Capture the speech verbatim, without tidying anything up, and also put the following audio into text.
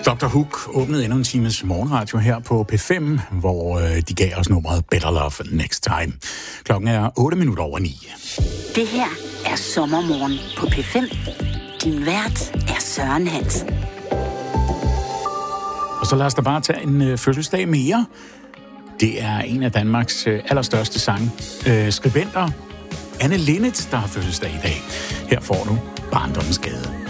doktor Hook åbnede endnu en times morgenradio her på P fem, hvor øh, de gav os nummeret Better Love Next Time. Klokken er otte minutter over ni. Det her er Sommermorgen på P fem. Din vært er Søren Hansen. Og så lad os da bare tage en øh, fødselsdag mere. Det er en af Danmarks øh, allerstørste sang, øh, skribenter, Anne Linnet, der har fødselsdag i dag. Her får du Barndommens Gade.